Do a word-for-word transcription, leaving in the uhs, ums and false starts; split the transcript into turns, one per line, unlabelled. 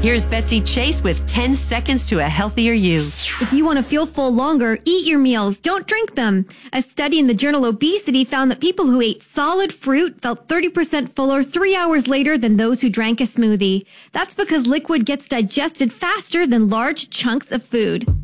Here's Betsy Chase with ten seconds to a healthier you.
If you want to feel full longer, eat your meals, don't drink them. A study in the journal Obesity found that people who ate solid fruit felt thirty percent fuller three hours later than those who drank a smoothie. That's because liquid gets digested faster than large chunks of food.